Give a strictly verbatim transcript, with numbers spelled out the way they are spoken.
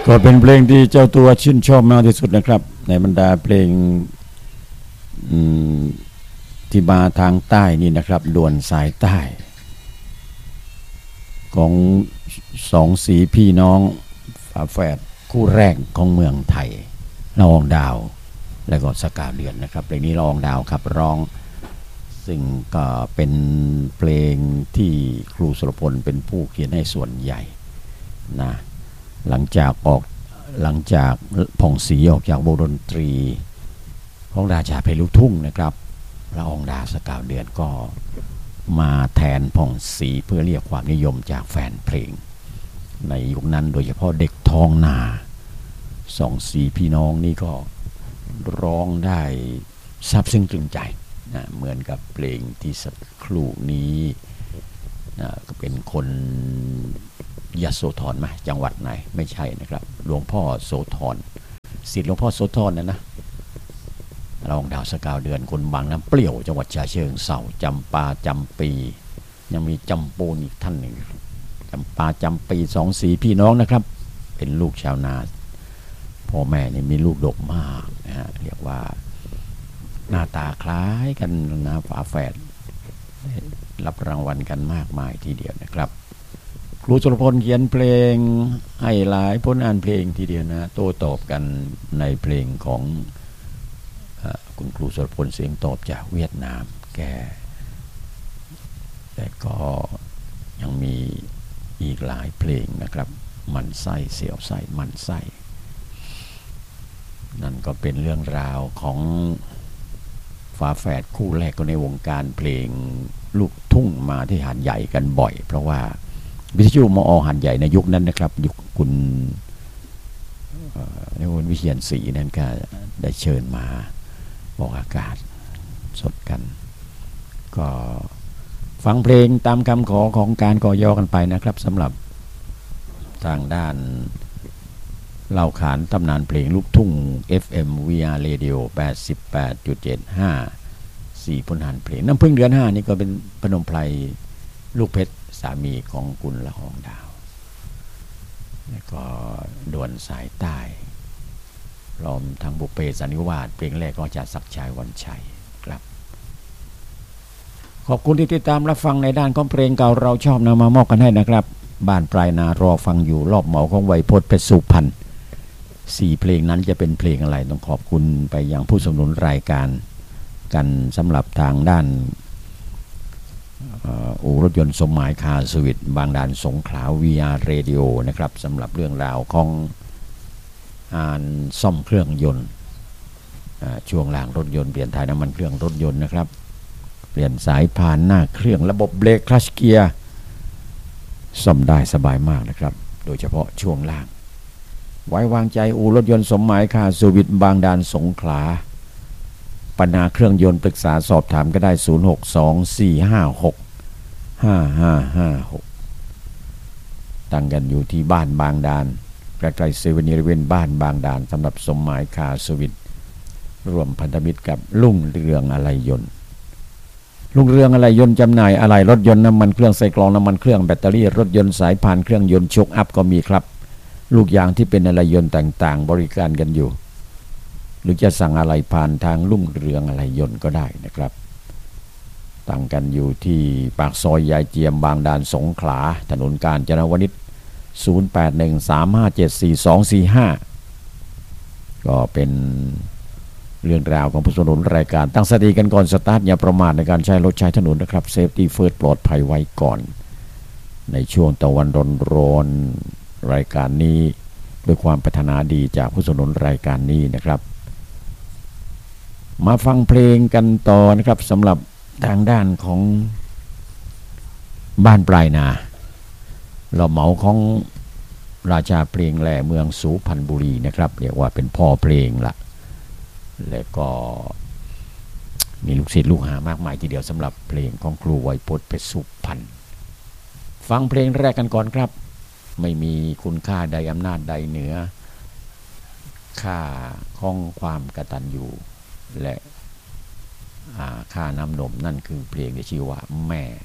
ก็เป็นเพลงที่เจ้าตัวชื่นชอบมากที่สุดนะครับในบรรดาเพลงที่มาทางใต้นี่นะครับด่วนสายใต้ของสองสีพี่น้องฝาแฝดคู่แรกของเมืองไทยละอองดาวและก็สกาวเดือนนะครับเพลงนี้ละอองดาวครับร้องซึ่งก็เป็นเพลงที่ครูสุรพลเป็นผู้เขียนให้ส่วนใหญ่นะหลังจากออกหลังจากผ่องศรีออกจากวงดนตรีของราชาเพลงลูกทุ่งนะครับละอองดาวสกาวเดือนก็มาแทนผ่องศรีเพื่อเรียกความนิยมจากแฟนเพลงในยุคนั้นโดยเฉพาะเด็กท้องนาสองสีพี่น้องนี่ก็ร้องได้ซาบซึ้งตรึงใจนะเหมือนกับเพลงที่สักครู่นี้นะก็เป็นคนยโสธรไหมจังหวัดไหนไม่ใช่นะครับหลวงพ่อโสธรศิษย์หลวงพ่อโสธรนะนะละอองดาวสกาวเดือนคนบางน้ำเปรี้ยวจังหวัดฉะเชิงเทราจำปาจำปียังมีจำปูนอีกท่านหนึ่งจำปาจำปีสองสีพี่น้องนะครับเป็นลูกชาวนาพ่อแม่นี่มีลูกดกมากนะฮะเรียกว่าหน้าตาคล้ายกันนะฝาแฝดรับรางวัลกันมากมายทีเดียวนะครับครูสุรพลเขียนเพลงให้หลายผลงานเพลงทีเดียวนะโต้ตอบกันในเพลงของคุณครูสุรพลเสียงตอบจากเวียดนามแกแต่ก็ยังมีอีกหลายเพลงนะครับมันไส้เสียวไส้มันไส้นั่นก็เป็นเรื่องราวของฝาแฝดคู่แรกก็ในวงการเพลงลูกทุ่งมาที่หาดใหญ่กันบ่อยเพราะว่าวิทยุมอหาดใหญ่ในยุคนั้นนะครับยุคคุณในวันวิเชียรศรีนั้นก็ได้เชิญมาบอกอากาศสดกันก็ฟังเพลงตามคำขอของการกอยอกันไปนะครับสำหรับทางด้านเล่าขานตำนานเพลงลูกทุ่ง เอฟ เอ็ม วี อาร์ Radio แปดสิบแปดจุดเจ็ดห้า สี่ผลงานเพลงน้ำพึ่งเดือนห้านี่ก็เป็นพนมไพรลูกเพชรสามีของกุลละอองดาวแล้วก็ด่วนสายใต้รวมทางบุพเพสันนิวาสเพลงแรกก็จะศักดิ์ชัยวันชัยครับขอบคุณที่ติดตามรับฟังในด้านของเพลงเก่าเราชอบนำมามอบกันให้นะครับบ้านปลายนารอฟังอยู่รอบเหมาของไวยพจน์เพชรสุพรรณสี่เพลงนั้นจะเป็นเพลงอะไรต้องขอบคุณไปยังผู้สนับสนุนรายการกันสำหรับทางด้านอู่รถยนต์สมหมายคาร์สวิทบางด่านสงขลา วี อาร์ Radio นะครับสำหรับเรื่องราวของการซ่อมเครื่องยนต์ช่วงล่างรถยนต์เปลี่ยนถ่ายน้ำมันเครื่องรถยนต์นะครับเปลี่ยนสายพานหน้าเครื่องระบบเบรกคลัตช์เกียร์ซ่อมได้สบายมากนะครับโดยเฉพาะช่วงล่างไว้วางใจอู่รถยนต์สมหมายคาร์สวิทบางด่านสงขลาปัญหาเครื่องยนต์ปรึกษาสอบถามก็ได้ศูนย์ หก สอง สี่ ห้า หก ห้า ห้า ห้า หกตั้งกันอยู่ที่บ้านบางด่านใกล้ๆเซเว่นอีเลฟเว่นบ้านบางด่านสำหรับสมหมายคาร์สวิทร่วมพันธมิตรกับลุ่งเรืองอะไหล่ยนต์ลุ่งเรืองอะไหล่ยนต์จำหน่ายอะไหล่รถยนต์น้ำมันเครื่องใส่กรองน้ำมันเครื่องแบตเตอรี่รถยนต์สายพานเครื่องยนต์โชคอัพก็มีครับลูกยางที่เป็นอะไหล่ยนต์ต่างๆบริการกันอยู่หรือจะสั่งอะไหล่ผ่านทางลุ่งเรืองอะไหล่ยนต์ก็ได้นะครับตั้งกันอยู่ที่ปากซอยยายเจียมบางด่านสงขลาถนนกาญจนวนิชศูนย์ แปด หนึ่ง สาม ห้า เจ็ด สี่ สอง สี่ ห้าก็เป็นเรื่องราวของผู้สนับสนุนรายการตั้งสติกันก่อนสตาร์ทอย่าประมาทในการใช้รถใช้ถนนนะครับเซฟตี้เฟิร์สปลอดภัยไว้ก่อนในช่วงตะวันร้อนๆรายการนี้ด้วยความปรารถนาดีจากผู้สนับสนุนรายการนี้นะครับมาฟังเพลงกันต่อนะครับสำหรับทางด้านของบ้านปลายนาเราเหมาของราชาเพลงแหล่เมืองสุพรรณบุรีนะครับเรียกว่าเป็นพ่อเพลงละแล้วก็มีลูกศิษย์ลูกหามากมายทีเดียวสำหรับเพลงของครูไวยพจน์เพชรสุพรรณฟังเพลงแรกกันก่อนครับไม่มีคุณค่าใดอำนาจใดเหนือค่าของความกตัญญูและค่าน้ำนมนั่นคือเพลงที่ชื่อว่าแม่